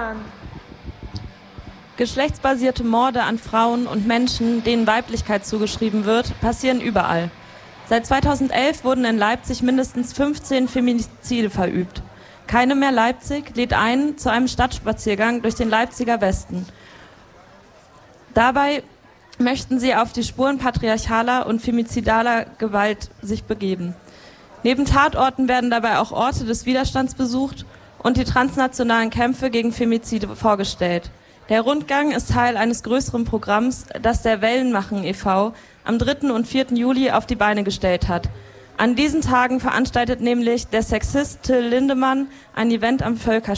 Jahren. Geschlechtsbasierte Morde an Frauen und Menschen, denen Weiblichkeit zugeschrieben wird, passieren überall. Seit 2011 wurden in Leipzig mindestens 15 Femizide verübt. Keine mehr Leipzig lädt ein zu einem Stadtspaziergang durch den Leipziger Westen. Dabei möchten sie auf die Spuren patriarchaler und femizidaler Gewalt sich begeben. Neben Tatorten werden dabei auch Orte des Widerstands besucht und die transnationalen Kämpfe gegen Femizide vorgestellt. Der Rundgang ist Teil eines größeren Programms, das der Wellenmachen e.V. am 3. und 4. Juli auf die Beine gestellt hat. An diesen Tagen veranstaltet nämlich der Sexist Till Lindemann ein Event am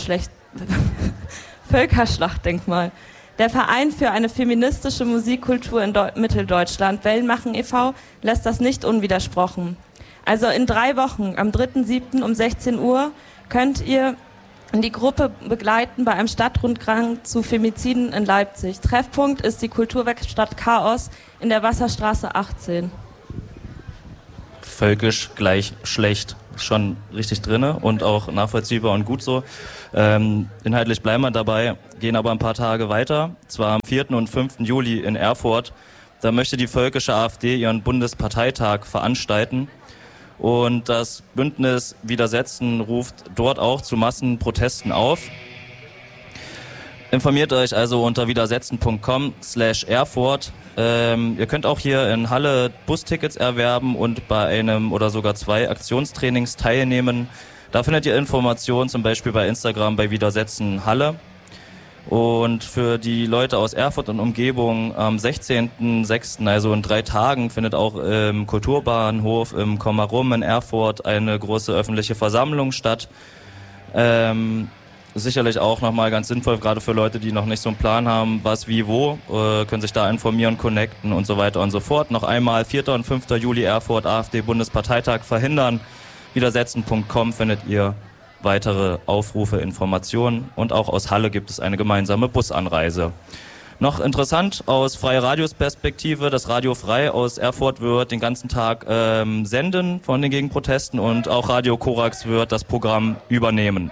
Völkerschlachtdenkmal. Der Verein für eine feministische Musikkultur in Mitteldeutschland, Wellenmachen e.V., lässt das nicht unwidersprochen. Also in 3 Wochen, am 3.7. um 16 Uhr, könnt ihr die Gruppe begleiten bei einem Stadtrundgang zu Femiziden in Leipzig. Treffpunkt ist die Kulturwerkstatt Chaos in der Wasserstraße 18. Völkisch gleich schlecht. Schon richtig drinne und auch nachvollziehbar und gut so. Inhaltlich bleiben wir dabei, gehen aber ein paar Tage weiter. Zwar am 4. und 5. Juli in Erfurt. Da möchte die völkische AfD ihren Bundesparteitag veranstalten. Und das Bündnis Widersetzen ruft dort auch zu Massenprotesten auf. Informiert euch also unter widersetzen.com/Erfurt. Ihr könnt auch hier in Halle Bustickets erwerben und bei einem oder sogar 2 Aktionstrainings teilnehmen. Da findet ihr Informationen zum Beispiel bei Instagram bei Widersetzen Halle. Und für die Leute aus Erfurt und Umgebung am 16.06., also in 3 Tagen, findet auch im Kulturbahnhof im Kommarum in Erfurt eine große öffentliche Versammlung statt. Sicherlich auch nochmal ganz sinnvoll, gerade für Leute, die noch nicht so einen Plan haben, was, wie, wo, können sich da informieren, connecten und so weiter und so fort. Noch einmal 4. und 5. Juli Erfurt, AfD-Bundesparteitag verhindern. Widersetzen.com findet ihr weitere Aufrufe, Informationen und auch aus Halle gibt es eine gemeinsame Busanreise. Noch interessant aus Freie Radios Perspektive, das Radio Frei aus Erfurt wird den ganzen Tag senden von den Gegenprotesten und auch Radio Korax wird das Programm übernehmen.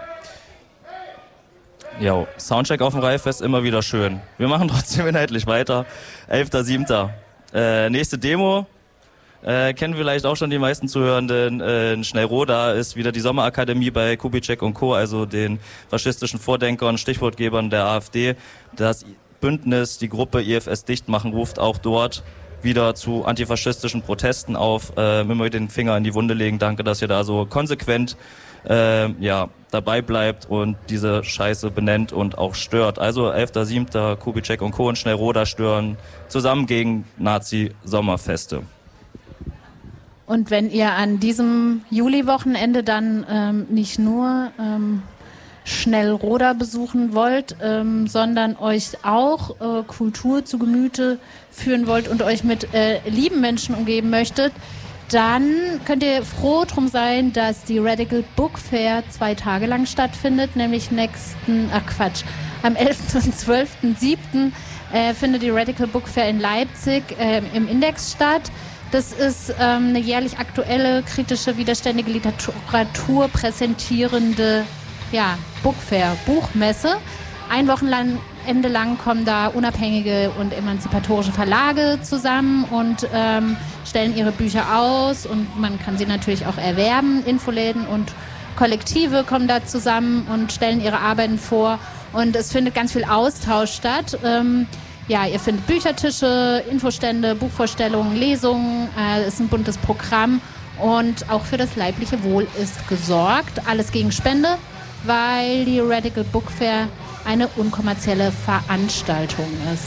Jo, Soundcheck auf dem Reifest immer wieder schön. Wir machen trotzdem inhaltlich weiter. 11.07. Nächste Demo. Kennen vielleicht auch schon die meisten Zuhörenden. In Schnellroda ist wieder die Sommerakademie bei Kubitschek und Co., also den faschistischen Vordenkern, Stichwortgebern der AfD. Das Bündnis, die Gruppe IFS Dicht machen, ruft auch dort wieder zu antifaschistischen Protesten auf. Immer den Finger in die Wunde legen. Danke, dass ihr da so konsequent dabei bleibt und diese Scheiße benennt und auch stört. Also 11.07. Kubitschek und Co. in Schnellroda stören zusammen gegen Nazi-Sommerfeste. Und wenn ihr an diesem Juli-Wochenende dann nicht nur Schnellroda besuchen wollt, sondern euch auch Kultur zu Gemüte führen wollt und euch mit lieben Menschen umgeben möchtet, dann könnt ihr froh drum sein, dass die Radical Book Fair 2 Tage lang stattfindet, nämlich am 11. und 12.07. Findet die Radical Book Fair in Leipzig im Index statt. Das ist eine jährlich aktuelle, kritische, widerständige Literatur präsentierende Book Fair, Buchmesse. 1 Wochenende lang kommen da unabhängige und emanzipatorische Verlage zusammen und stellen ihre Bücher aus und man kann sie natürlich auch erwerben. Infoläden und Kollektive kommen da zusammen und stellen ihre Arbeiten vor und es findet ganz viel Austausch statt. Ihr findet Büchertische, Infostände, Buchvorstellungen, Lesungen, es ist ein buntes Programm und auch für das leibliche Wohl ist gesorgt. Alles gegen Spende, weil die Radical Book Fair eine unkommerzielle Veranstaltung ist.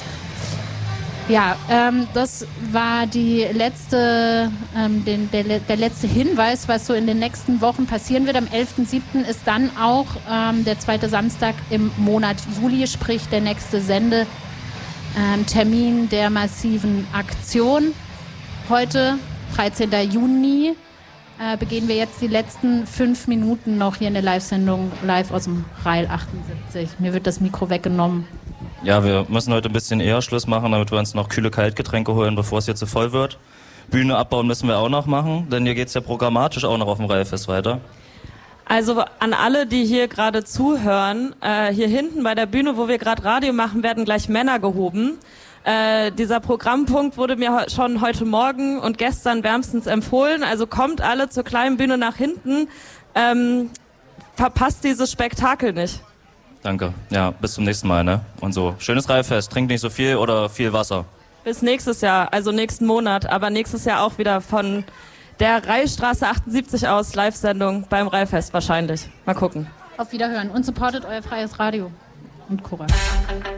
Das war der letzte Hinweis, was so in den nächsten Wochen passieren wird. Am 11.07. ist dann auch der 2. Samstag im Monat Juli, sprich der nächste Termin der massiven Aktion. Heute, 13. Juni, begehen wir jetzt die letzten 5 Minuten noch hier in der Live-Sendung, live aus dem Rail 78. Mir wird das Mikro weggenommen. Ja, wir müssen heute ein bisschen eher Schluss machen, damit wir uns noch kühle Kaltgetränke holen, bevor es jetzt zu voll wird. Bühne abbauen müssen wir auch noch machen, denn hier geht es ja programmatisch auch noch auf dem Railfest weiter. Also an alle, die hier gerade zuhören, hier hinten bei der Bühne, wo wir gerade Radio machen, werden gleich Männer gehoben. Dieser Programmpunkt wurde mir schon heute Morgen und gestern wärmstens empfohlen. Also kommt alle zur kleinen Bühne nach hinten. Verpasst dieses Spektakel nicht. Danke. Ja, bis zum nächsten Mal, ne? Und so. Schönes Reifest. Trinkt nicht so viel oder viel Wasser. Bis nächstes Jahr, also nächsten Monat. Aber nächstes Jahr auch wieder von der Reihstraße 78 aus, Live-Sendung beim Reifest wahrscheinlich. Mal gucken. Auf Wiederhören und supportet euer freies Radio und Cora.